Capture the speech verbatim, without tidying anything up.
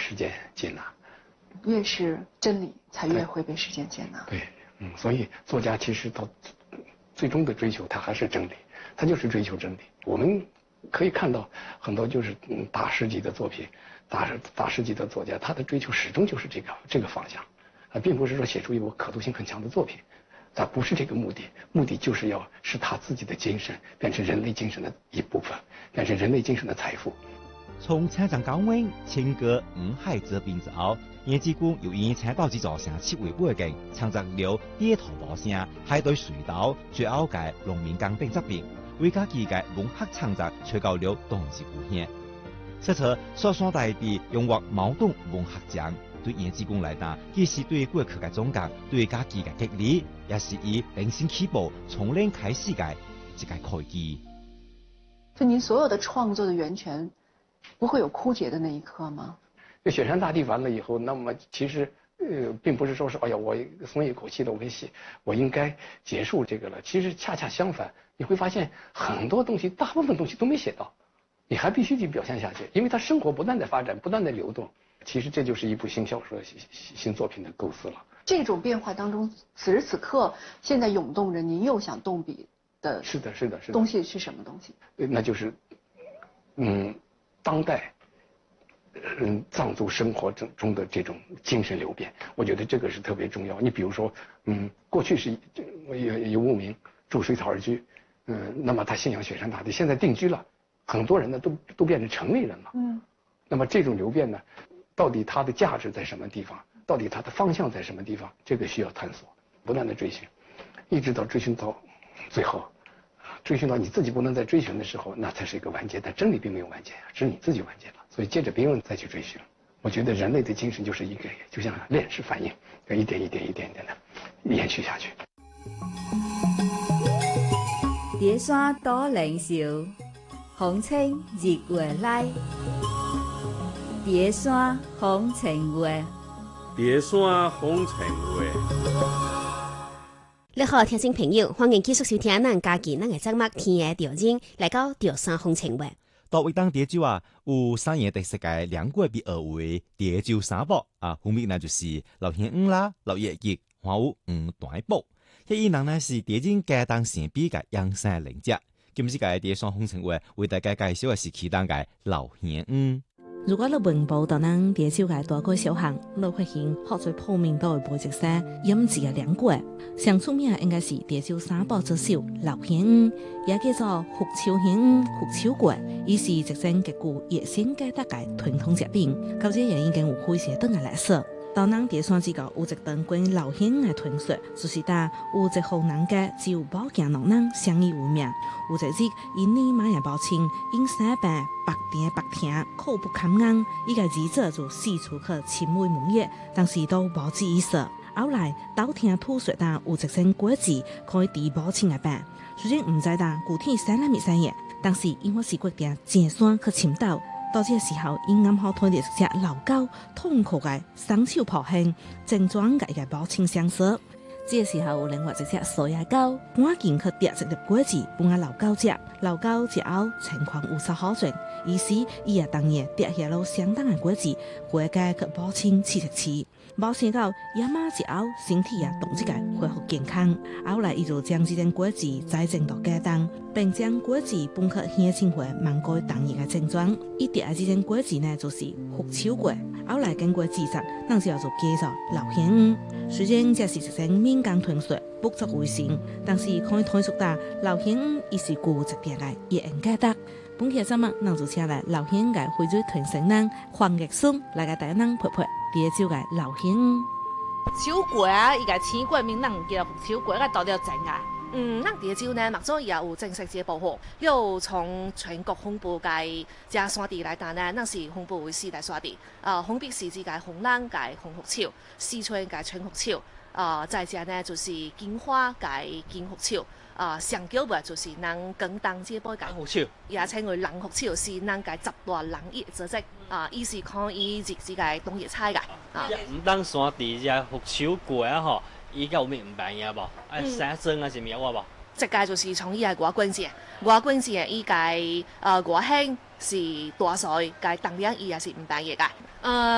时间接纳。 越是真理，才越会被时间接纳。 对，嗯，所以作家其实到最终的追求，他还是真理，他就是追求真理。我们可以看到很多就是嗯大师级的作品，大师大师级的作家，他的追求始终就是这个这个方向，啊，并不是说写出一部可读性很强的作品。他不是这个目的，目的就是要使他自己的精神变成人类精神的一部分，变成人类精神的财富。 从青藏高原情歌五海之滨之后，严志军又以青岛之造成七位背景，创作了街头报声、海对隧道、最后嘅农民工兵作品，为家己嘅文学创作吹到了当之无限。这次所双大地用获茅盾文学奖。对严志军来讲，既是对过去嘅总结，对家己嘅激励，也是以零星起步、从零开始嘅一个开机。 就您所有的创作的源泉，不会有枯竭的那一刻吗？ 这雪山大地完了以后，那么其实呃，并不是说是哎呀，我松一口气的，我给写，我应该结束这个了。其实恰恰相反，你会发现很多东西，大部分东西都没写到，你还必须去表现下去，因为它生活不断在发展，不断在流动。其实这就是一部新小说、新新作品的构思了。 这种变化当中，此时此刻，现在涌动着您又想动笔的， 是的，是的，是的。 东西是什么东西？ 那就是，嗯，当代，嗯，藏族生活中中的这种精神流变，我觉得这个是特别重要。你比如说，嗯，过去是游游牧民住水草而居，嗯，那么他信仰雪山大地，现在定居了，很多人呢都都变成城里人了，嗯，那么这种流变呢？到底它的价值在什么地方？到底它的方向在什么地方？这个需要探索，不断的追寻，一直到追寻到最后，追寻到你自己不能再追寻的时候，那才是一个完结。但真理并没有完结，只是你自己完结了。所以接着别人再去追寻。我觉得人类的精神就是一个，就像链式反应，要一点一点、一点一点的延续下去。 叠山多灵秀，红青日月来。叠山红尘月， 叠山红尘月。 你好，听众朋友，欢迎继续收听咱家己咱嘅节目《天嘅调音》，来到叠山红尘月。 到位当蝶酒啊，有三样特色嘅两个比二位蝶酒三宝啊，分别呢就是老天五啦、老爷爷，还有五大宝。一以人呢是蝶酒家当成比嘅养生灵者。今次嘅叠山红尘月为大家介绍嘅是其当嘅老天五。 如果你文部到咱蝶酒嘅大概小巷，你发现学最破面都会背一些饮字嘅两句，上出名应该是蝶酒三宝之首老天五，也叫做福秋天五、福秋月，伊是一种极具野性嘅大概传统食品，到这也已经有开始等嘅历史。到咱叠山之后有一段关老天五嘅传说，就是打有一户人家只有保健老人相依为命，有一日因年满也保清，因生病白甜白甜，口不堪硬，伊个儿子就四处去亲为门业，但是都无济于事。后来斗听吐说打有一种果子可以治保清嘅病，虽然唔知打具体生乜物生嘢，但是因为是决定爬山去寻找。到这个时候，因啱好睇到一只老狗痛苦嘅双手抱胸，症状嘅嘅保清相似。这个时候，有另外一只傻野狗赶紧去摘一粒果子，帮阿老狗食。老狗食后情况有所好转，于是伊也当夜摘下了相当嘅果子，回家去保清试一试。冇想到野马食后身体也动一个恢复健康。后来伊就将这种果子栽种到家当，并将果子放去显清回芒果当日嘅症状。伊摘嘅这种果子呢，就是福秋果。后来经过制作，咱就叫做叫做老天五。虽然这是一种民间传说，不足为信，但是可以推出到老天五伊是具一定嘅野人价值。本期节目，咱就请来老天嘅会嘴传承人黄玉松来给大家咱陪陪蝶酒嘅老天五。 秋果啊，伊个青果名咱叫秋果，个到底真啊？ 嗯，咱蝶酒呢，目前也有正式接报号，又从全国分布嘅这山地来讲呢，咱是分布为四大山地。呃，分别是指个红浪、嘅红福草、四川嘅春福草，呃，再者呢就是金花嘅金福草。啊，上叫话就是咱广东这辈嘅， 福草， 也称为狼福草，是咱嘅十大狼叶之一。啊，伊是可以日子嘅冬叶菜嘅。啊， 唔当山地只福草过啊吼，伊个有咩唔办嘢无？啊，生针啊是咩话无？ 这个就是从伊嘅外观线，外观线伊嘅呃外形是大岁，嘅当然伊也是唔办嘢嘅。呃。